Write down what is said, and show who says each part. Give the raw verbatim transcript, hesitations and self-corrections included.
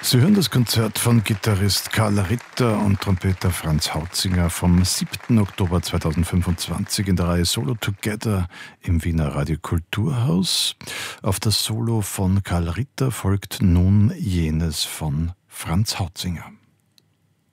Speaker 1: Sie hören das Konzert von Gitarrist Karl Ritter und Trompeter Franz Hautzinger vom siebten Oktober zweitausendfünfundzwanzig in der Reihe Solo Together im Wiener Radio Kulturhaus. Auf das Solo von Karl Ritter folgt nun jenes von Franz Hautzinger.